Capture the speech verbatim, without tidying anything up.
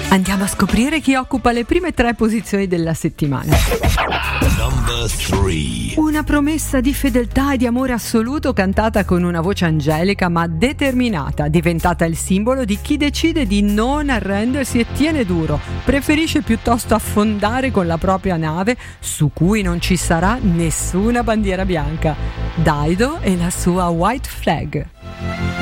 Andiamo a scoprire chi occupa le prime tre posizioni della settimana. Number three. Una promessa di fedeltà e di amore assoluto cantata con una voce angelica ma determinata, diventata il simbolo di chi decide di non arrendersi e tiene duro, preferisce piuttosto affondare con la propria nave su cui non ci sarà nessuna bandiera bianca. Dido e la sua White Flag.